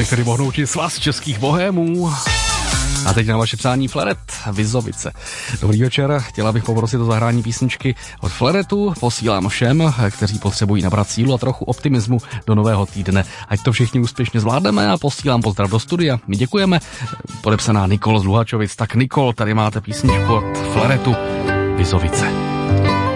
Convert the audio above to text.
bych tedy mohl naučit svaz českých bohémů. A teď na vaše přání Flaret, Vizovice. Dobrý večer, chtěla bych poprosit o zahrání písničky od Flaretu. Posílám všem, kteří potřebují nabrat sílu a trochu optimismu do nového týdne. Ať to všichni úspěšně zvládneme a posílám pozdrav do studia. My děkujeme. Podepsaná Nikol z Luhačovic. Tak Nikol, tady máte písničku od Flaretu, Vizovice.